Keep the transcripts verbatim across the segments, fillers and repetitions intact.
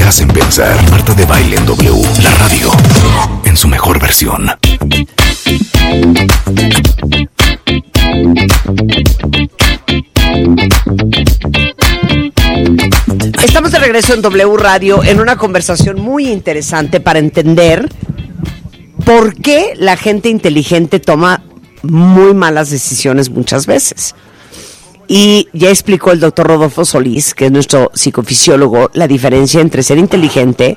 hacen pensar. Marta de Baile en W, la radio, en su mejor versión. Estamos de regreso en W Radio en una conversación muy interesante para entender por qué la gente inteligente toma muy malas decisiones muchas veces. Y ya explicó el doctor Rodolfo Solís, que es nuestro psicofisiólogo, la diferencia entre ser inteligente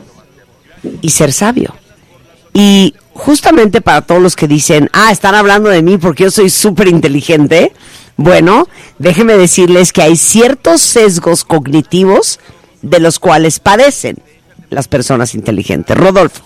y ser sabio. Y justamente para todos los que dicen, ah, están hablando de mí porque yo soy súper inteligente, bueno, déjenme decirles que hay ciertos sesgos cognitivos de los cuales padecen las personas inteligentes. Rodolfo.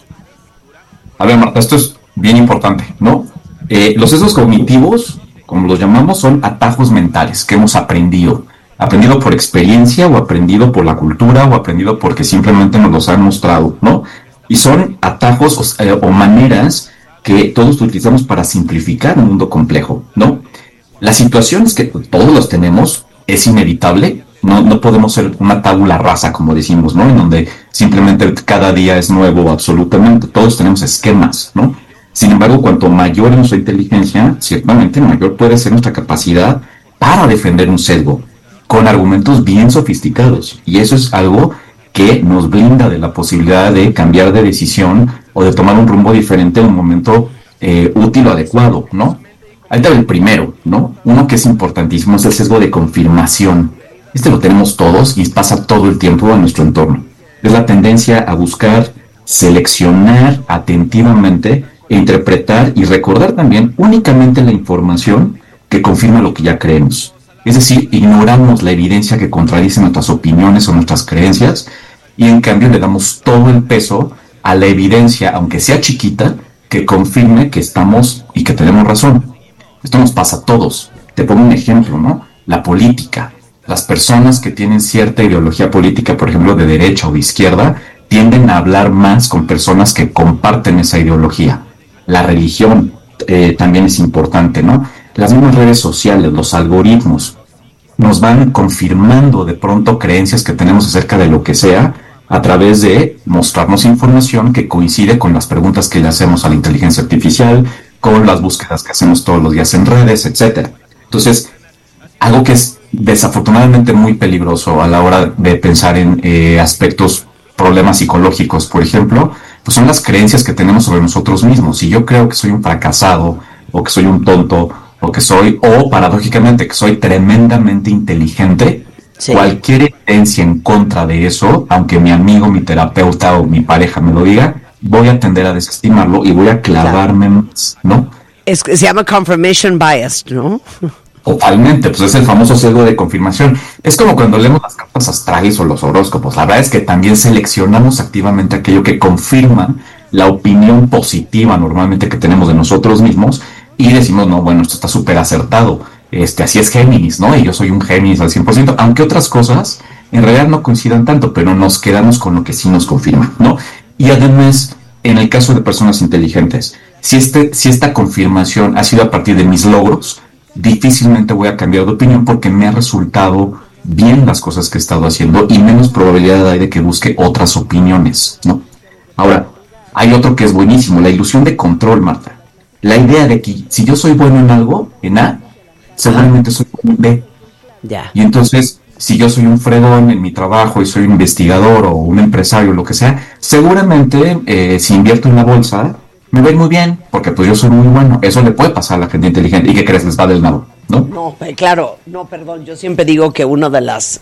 A ver, Marta, esto es bien importante, ¿no? Eh, los sesgos cognitivos, como los llamamos, son atajos mentales que hemos aprendido. Aprendido por experiencia, o aprendido por la cultura, o aprendido porque simplemente nos los han mostrado, ¿no? Y son atajos o, eh, o maneras que todos utilizamos para simplificar un mundo complejo, ¿no? La situación es que todos los tenemos, es inevitable, no, no podemos ser una tabula rasa, como decimos, ¿no? En donde simplemente cada día es nuevo absolutamente, todos tenemos esquemas, ¿no? Sin embargo, cuanto mayor es nuestra inteligencia, ciertamente mayor puede ser nuestra capacidad para defender un sesgo, con argumentos bien sofisticados, y eso es algo que nos blinda de la posibilidad de cambiar de decisión o de tomar un rumbo diferente en un momento eh, útil o adecuado, ¿no? Ahí está el primero, ¿no? Uno que es importantísimo es el sesgo de confirmación. Este lo tenemos todos y pasa todo el tiempo en nuestro entorno. Es la tendencia a buscar, seleccionar atentivamente e interpretar y recordar también únicamente la información que confirma lo que ya creemos. Es decir, ignoramos la evidencia que contradice nuestras opiniones o nuestras creencias y en cambio le damos todo el peso a la evidencia, aunque sea chiquita, que confirme que estamos y que tenemos razón. Esto nos pasa a todos. Te pongo un ejemplo, ¿no? La política. Las personas que tienen cierta ideología política, por ejemplo, de derecha o de izquierda, tienden a hablar más con personas que comparten esa ideología. La religión eh, también es importante, ¿no? Las mismas redes sociales, los algoritmos, nos van confirmando de pronto creencias que tenemos acerca de lo que sea a través de mostrarnos información que coincide con las preguntas que le hacemos a la inteligencia artificial, con las búsquedas que hacemos todos los días en redes, etcétera. Entonces, algo que es desafortunadamente muy peligroso a la hora de pensar en eh, aspectos, problemas psicológicos, por ejemplo, pues son las creencias que tenemos sobre nosotros mismos. Si yo creo que soy un fracasado, o que soy un tonto, o que soy, o paradójicamente que soy tremendamente inteligente, sí, cualquier creencia en contra de eso, aunque mi amigo, mi terapeuta o mi pareja me lo diga, voy a tender a desestimarlo y voy a clavarme claro. más, ¿no? Es, se llama confirmation bias, ¿no? Totalmente, pues es el famoso sesgo de confirmación. Es como cuando leemos las cartas astrales o los horóscopos. La verdad es que también seleccionamos activamente aquello que confirma la opinión positiva normalmente que tenemos de nosotros mismos y decimos, no, bueno, esto está súper acertado. Este, así es Géminis, ¿no? Y yo soy un Géminis al cien por ciento, aunque otras cosas en realidad no coincidan tanto, pero nos quedamos con lo que sí nos confirma, ¿no? Y además, en el caso de personas inteligentes, si, este, si esta confirmación ha sido a partir de mis logros, difícilmente voy a cambiar de opinión porque me ha resultado bien las cosas que he estado haciendo y menos probabilidad hay de que busque otras opiniones, ¿no? Ahora, hay otro que es buenísimo, la ilusión de control, Marta. La idea de que si yo soy bueno en algo, en A, seguramente soy bueno en B. Ya. Y entonces, si yo soy un fregón en mi trabajo y soy un investigador o un empresario, lo que sea, seguramente eh, si invierto en la bolsa, me va a ir muy bien, porque pues yo soy muy bueno. Eso le puede pasar a la gente inteligente. ¿Y qué crees? Les va del nabo, ¿no? No, claro, no, perdón. Yo siempre digo que uno de las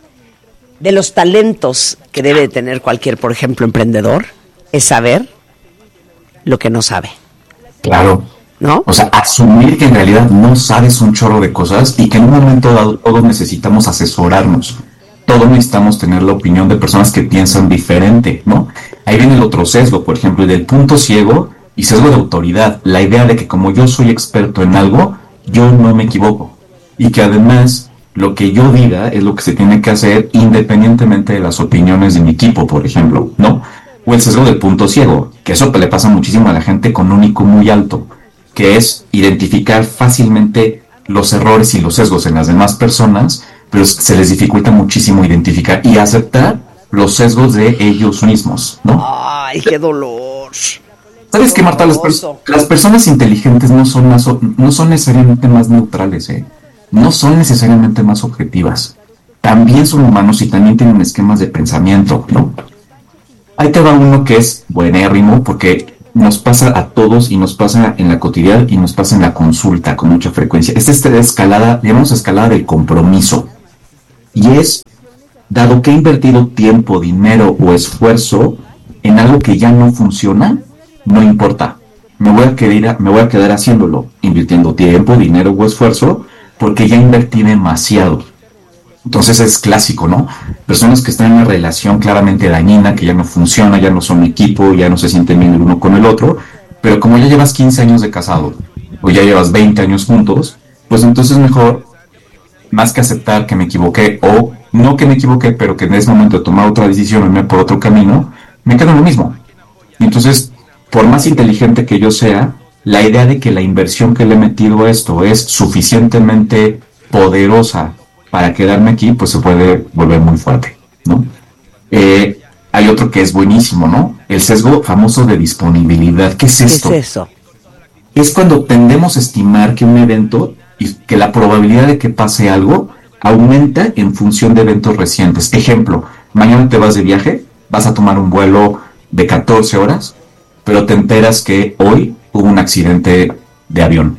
de los talentos que debe tener cualquier, por ejemplo, emprendedor, es saber lo que no sabe. Claro. ¿No? O sea, asumir que en realidad no sabes un chorro de cosas y que en un momento dado todos necesitamos asesorarnos. Todos necesitamos tener la opinión de personas que piensan diferente, ¿no? Ahí viene el otro sesgo, por ejemplo, el del punto ciego y sesgo de autoridad. La idea de que como yo soy experto en algo, yo no me equivoco. Y que además lo que yo diga es lo que se tiene que hacer independientemente de las opiniones de mi equipo, por ejemplo, ¿no? O el sesgo del punto ciego, que eso le pasa muchísimo a la gente con un I Q muy alto, que es identificar fácilmente los errores y los sesgos en las demás personas, pero se les dificulta muchísimo identificar y aceptar los sesgos de ellos mismos, ¿no? Ay, qué dolor. ¿Sabes qué, Marta? Las, per- las personas inteligentes no son, más, no son necesariamente más neutrales, ¿eh? No son necesariamente más objetivas. También son humanos y también tienen esquemas de pensamiento, ¿no? Ahí te va uno que es buenérrimo porque nos pasa a todos y nos pasa en la cotidiana y nos pasa en la consulta con mucha frecuencia. Esta es la escalada, llamamos escalada del compromiso. Y es, dado que he invertido tiempo, dinero o esfuerzo en algo que ya no funciona, no importa, me voy a quedar, me voy a quedar haciéndolo, invirtiendo tiempo, dinero o esfuerzo, porque ya invertí demasiado. Entonces es clásico, ¿no? Personas que están en una relación claramente dañina, que ya no funciona, ya no son equipo, ya no se sienten bien el uno con el otro, pero como ya llevas quince años de casado, o ya llevas veinte años juntos, pues entonces mejor, más que aceptar que me equivoqué, o no que me equivoqué, pero que en ese momento de tomar otra decisión o irme por otro camino, me quedo en lo mismo. Y entonces, por más inteligente que yo sea, la idea de que la inversión que le he metido a esto es suficientemente poderosa para quedarme aquí, pues se puede volver muy fuerte, ¿no? Eh, hay otro que es buenísimo, ¿no? El sesgo famoso de disponibilidad. ¿Qué es esto? ¿Qué es eso? Es cuando tendemos a estimar que un evento y que la probabilidad de que pase algo aumenta en función de eventos recientes. Ejemplo, mañana te vas de viaje, vas a tomar un vuelo de catorce horas, pero te enteras que hoy hubo un accidente de avión.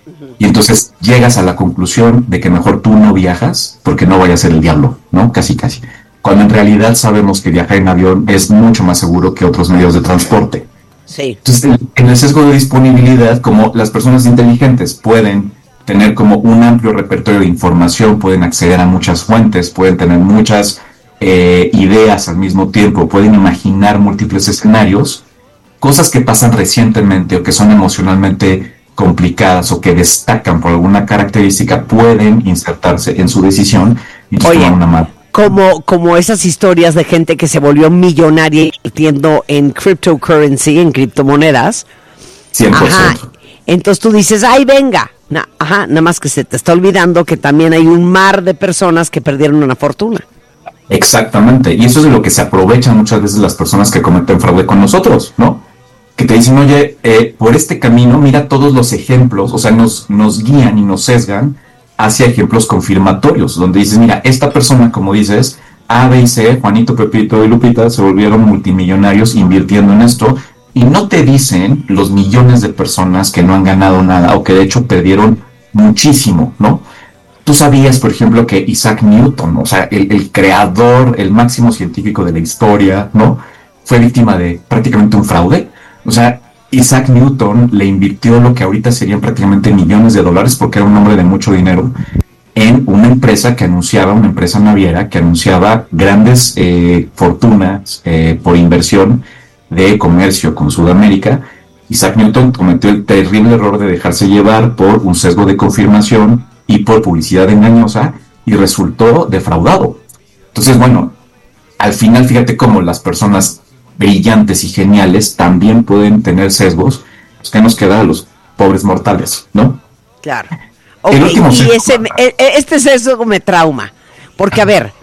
Y entonces llegas a la conclusión de que mejor tú no viajas porque no vaya a ser el diablo, ¿no? Casi, casi. Cuando en realidad sabemos que viajar en avión es mucho más seguro que otros medios de transporte. Sí. Entonces, en el sesgo de disponibilidad, como las personas inteligentes pueden tener como un amplio repertorio de información, pueden acceder a muchas fuentes, pueden tener muchas eh, ideas al mismo tiempo, pueden imaginar múltiples escenarios, cosas que pasan recientemente o que son emocionalmente complicadas o que destacan por alguna característica pueden insertarse en su decisión y tomar una mala. Como, como esas historias de gente que se volvió millonaria invirtiendo en cryptocurrency, en criptomonedas. cien por ciento. Ajá. Entonces tú dices, ay, venga. Na, ajá, nada más que se te está olvidando que también hay un mar de personas que perdieron una fortuna. Exactamente. Y eso es de lo que se aprovechan muchas veces las personas que cometen fraude con nosotros, ¿no? Que te dicen, oye, eh, por este camino, mira todos los ejemplos, o sea, nos, nos guían y nos sesgan hacia ejemplos confirmatorios, donde dices, mira, esta persona, como dices, A, B y C, Juanito, Pepito y Lupita, se volvieron multimillonarios invirtiendo en esto, y no te dicen los millones de personas que no han ganado nada, o que de hecho perdieron muchísimo, ¿no? Tú sabías, por ejemplo, que Isaac Newton, o sea, el, el creador, el máximo científico de la historia, ¿no? Fue víctima de prácticamente un fraude. O sea, Isaac Newton le invirtió lo que ahorita serían prácticamente millones de dólares, porque era un hombre de mucho dinero, en una empresa que anunciaba, una empresa naviera, que anunciaba grandes eh, fortunas eh, por inversión de comercio con Sudamérica. Isaac Newton cometió el terrible error de dejarse llevar por un sesgo de confirmación y por publicidad engañosa, y resultó defraudado. Entonces, bueno, al final fíjate cómo las personas brillantes y geniales también pueden tener sesgos. Pues, ¿qué nos queda a los pobres mortales, no? Claro. Okay, el último y sesgo, ese, e, este sesgo me trauma, porque a ver,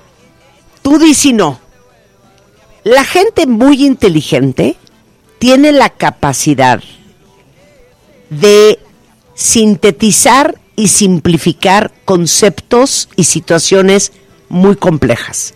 tú dices no. La gente muy inteligente tiene la capacidad de sintetizar y simplificar conceptos y situaciones muy complejas.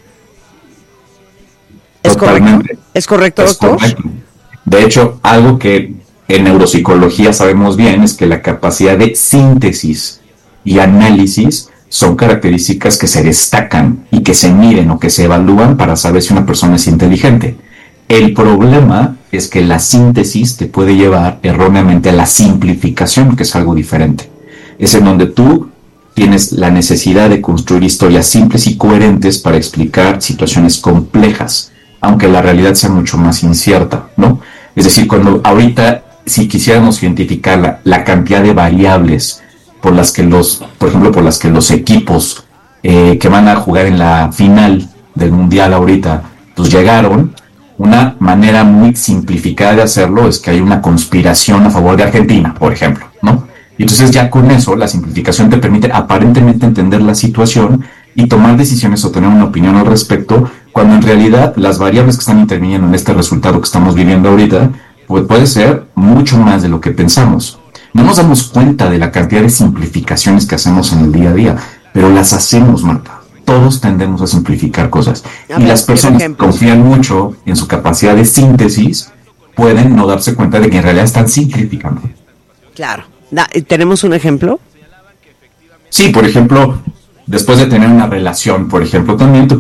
¿Es Totalmente. correcto? ¿Es correcto, Es doctor? correcto. De hecho, algo que en neuropsicología sabemos bien es que la capacidad de síntesis y análisis son características que se destacan y que se miden o que se evalúan para saber si una persona es inteligente. El problema es que la síntesis te puede llevar erróneamente a la simplificación, que es algo diferente. Es en donde tú tienes la necesidad de construir historias simples y coherentes para explicar situaciones complejas, aunque la realidad sea mucho más incierta, ¿no? Es decir, cuando ahorita, si quisiéramos identificar la, la cantidad de variables por las que los, por ejemplo, por las que los equipos eh, que van a jugar en la final del Mundial ahorita, pues llegaron, una manera muy simplificada de hacerlo es que hay una conspiración a favor de Argentina, por ejemplo, ¿no? Y entonces ya con eso, la simplificación te permite aparentemente entender la situación y tomar decisiones o tener una opinión al respecto cuando en realidad las variables que están interviniendo en este resultado que estamos viviendo ahorita, pues puede ser mucho más de lo que pensamos. No nos damos cuenta de la cantidad de simplificaciones que hacemos en el día a día, pero las hacemos, Marta. Todos tendemos a simplificar cosas. A y ver, las personas que confían mucho en su capacidad de síntesis pueden no darse cuenta de que en realidad están simplificando. Claro. ¿Tenemos un ejemplo? Sí, por ejemplo, después de tener una relación, por ejemplo, también tú